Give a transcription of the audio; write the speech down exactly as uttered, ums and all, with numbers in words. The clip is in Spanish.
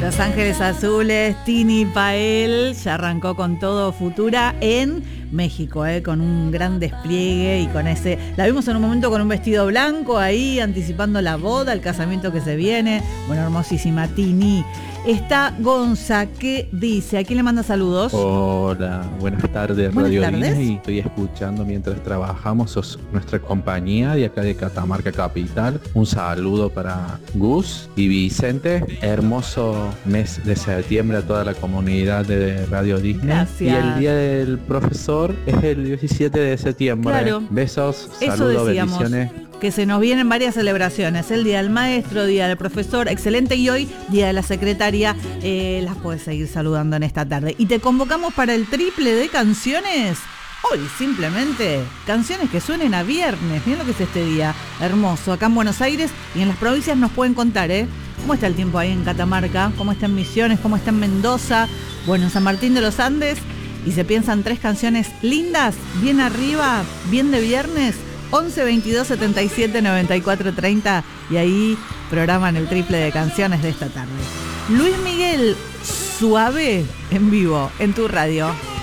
Los Ángeles Azules, Tini Pael, ya arrancó con todo Futura en México, eh, con un gran despliegue y con ese... La vimos en un momento con un vestido blanco ahí, anticipando la boda, el casamiento que se viene. Bueno, hermosísima Tini. Está Gonza, ¿qué dice? ¿A quién le manda saludos? Hola, buenas tardes, Buenas Radio tardes. Dina, y estoy escuchando mientras trabajamos. Sos nuestra compañía de acá de Catamarca Capital. Un saludo para Gus y Vicente. Hermoso mes de septiembre a toda la comunidad de Radio Disney. Gracias. Y el día del profesor es el diecisiete de septiembre. Claro. Besos, Eso saludos, decíamos, bendiciones. que se nos vienen varias celebraciones. El Día del Maestro, Día del Profesor, excelente. Y hoy, Día de la Secretaria. Eh, las puedes seguir saludando en esta tarde. Y te convocamos para el triple de canciones. Hoy simplemente canciones que suenen a viernes. Miren lo que es este día hermoso. Acá en Buenos Aires y en las provincias nos pueden contar, ¿eh? ¿Cómo está el tiempo ahí en Catamarca? ¿Cómo está en Misiones? ¿Cómo está en Mendoza? Bueno, en San Martín de los Andes. Y se piensan tres canciones lindas, bien arriba, bien de viernes. once veintidós setenta y siete noventa y cuatro treinta y ahí programan el triple de canciones de esta tarde. Luis Miguel, Suave, en vivo, en tu radio.